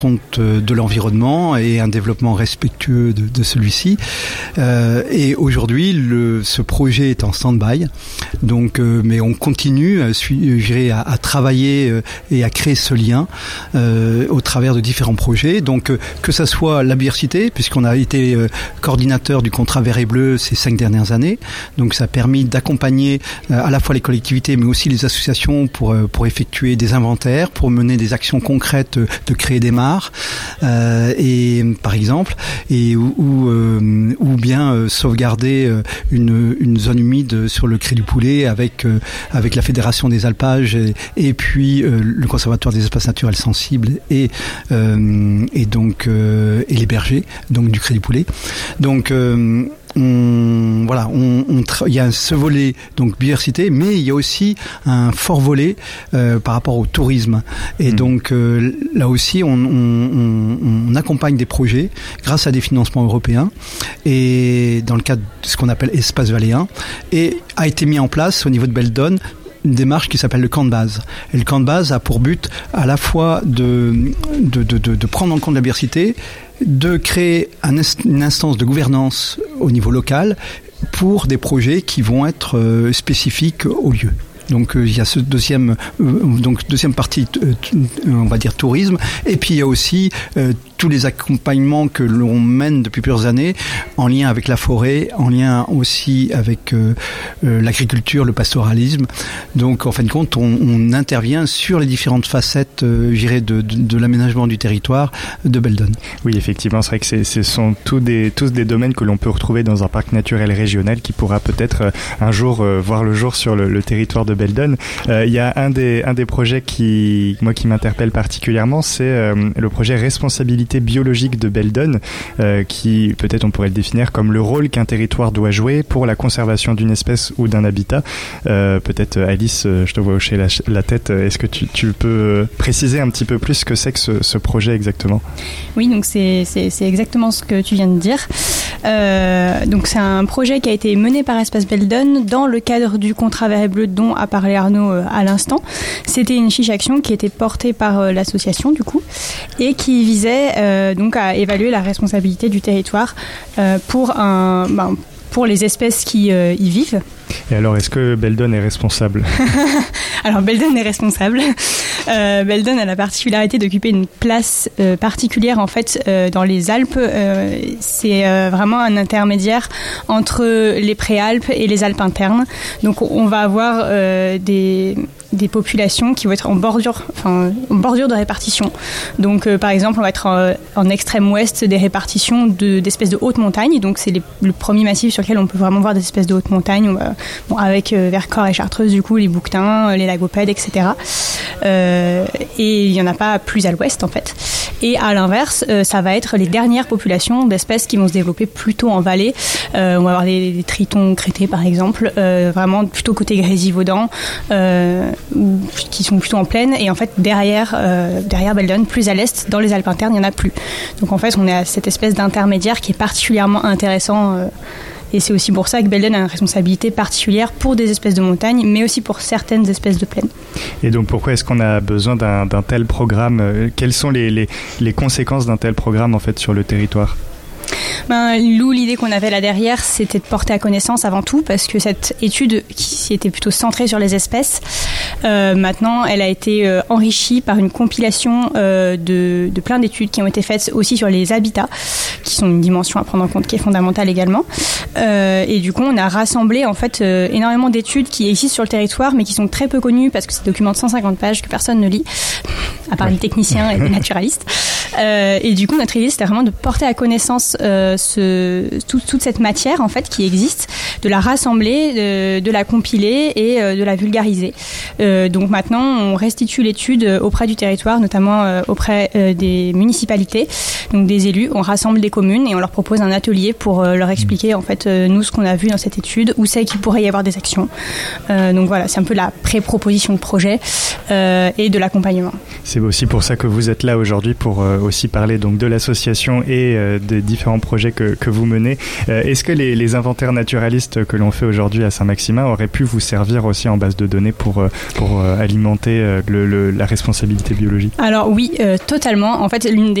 compte de l'environnement et un développement respectueux de celui-ci. Et aujourd'hui, ce projet est en stand-by. Donc, mais on continue à travailler et à créer ce lien au travers de différents projets. Donc, que ça soit la biodiversité, puisqu'on a été coordinateur du contrat vert et bleu ces 5 dernières années. Donc, ça a permis d'accompagner à la fois les collectivités, mais aussi les associations pour effectuer des inventaires, pour mener des actions concrètes de créer des mares. Et par exemple, ou bien sauvegarder une zone humide sur le Cré du Poulet avec la Fédération des alpages et puis le Conservatoire des espaces naturels sensibles et donc et les bergers donc du Cré du Poulet. Donc il y a ce volet donc biodiversité, mais il y a aussi un fort volet par rapport au tourisme. Et donc là aussi, on accompagne des projets grâce à des financements européens et dans le cadre de ce qu'on appelle Espace Valléen, et a été mis en place au niveau de Beldon une démarche qui s'appelle le camp de base. Et le camp de base a pour but à la fois de prendre en compte la biodiversité, de créer une instance de gouvernance au niveau local pour des projets qui vont être spécifiques au lieu. Donc il y a ce deuxième partie, on va dire tourisme, et puis il y a aussi tous les accompagnements que l'on mène depuis plusieurs années en lien avec la forêt, en lien aussi avec l'agriculture, le pastoralisme. Donc en fin de compte, on intervient sur les différentes facettes, de l'aménagement du territoire de Beldon. Oui, effectivement, c'est vrai que ce sont tous des domaines que l'on peut retrouver dans un parc naturel régional qui pourra peut-être un jour voir le jour sur le territoire de Beldon. Il y a un des projets qui m'interpelle particulièrement, c'est le projet Responsabilité biologique de Beldon, qui peut-être on pourrait le définir comme le rôle qu'un territoire doit jouer pour la conservation d'une espèce ou d'un habitat. Peut-être Alice, je te vois hocher la tête, est-ce que tu peux préciser un petit peu plus ce que c'est que ce projet exactement? Oui, donc c'est exactement ce que tu viens de dire. Donc c'est un projet qui a été mené par Espace Beldon dans le cadre du contrat vert et bleu dont a parlé Arnaud à l'instant. C'était une fiche action qui était portée par l'association du coup et qui visait donc à évaluer la responsabilité du territoire pour les espèces qui y vivent. Et alors, est-ce que Beldon est responsable? Alors, Beldon est responsable. Beldon a la particularité d'occuper une place particulière en fait dans les Alpes. C'est vraiment un intermédiaire entre les préalpes et les Alpes internes. Donc, on va avoir des populations qui vont être en bordure de répartition. Donc, par exemple, on va être en extrême ouest des répartitions d'espèces de haute montagne. Donc, c'est le premier massif sur lequel on peut vraiment voir des espèces de haute montagne. Avec Vercors et Chartreuse, du coup, les bouquetins, les lagopèdes, etc. Et il n'y en a pas plus à l'ouest, en fait. Et à l'inverse, ça va être les dernières populations d'espèces qui vont se développer plutôt en vallée. On va avoir des tritons crétés, par exemple, vraiment plutôt côté Grésivaudan, qui sont plutôt en plaine. Et en fait, derrière Beldon, plus à l'est, dans les Alpes internes, il n'y en a plus. Donc en fait, on est à cette espèce d'intermédiaire qui est particulièrement intéressant. Et c'est aussi pour ça que Beldon a une responsabilité particulière pour des espèces de montagne, mais aussi pour certaines espèces de plaine. Et donc pourquoi est-ce qu'on a besoin d'un tel programme? Quelles sont les conséquences d'un tel programme en fait sur le territoire? Lou, l'idée qu'on avait là derrière, c'était de porter à connaissance avant tout, parce que cette étude qui était plutôt centrée sur les espèces, maintenant, elle a été enrichie par une compilation de plein d'études qui ont été faites aussi sur les habitats, qui sont une dimension à prendre en compte qui est fondamentale également. Et du coup, on a rassemblé en fait énormément d'études qui existent sur le territoire, mais qui sont très peu connues parce que c'est des documents de 150 pages que personne ne lit, à part les techniciens et les naturalistes. Et du coup, notre idée, c'était vraiment de porter à connaissance toute cette matière en fait qui existe, de la rassembler, de la compiler et de la vulgariser. Donc maintenant, on restitue l'étude auprès du territoire, notamment auprès des municipalités, donc des élus. On rassemble des communes et on leur propose un atelier pour leur expliquer en fait nous ce qu'on a vu dans cette étude, où c'est qu'il pourrait y avoir des actions. Donc voilà, c'est un peu la pré-proposition de projet et de l'accompagnement. C'est aussi pour ça que vous êtes là aujourd'hui, pour aussi parler donc de l'association et des différents projets que vous menez. Est-ce que les inventaires naturalistes tests que l'on fait aujourd'hui à Saint-Maximin auraient pu vous servir aussi en base de données pour alimenter la responsabilité biologique? Alors oui, totalement. En fait,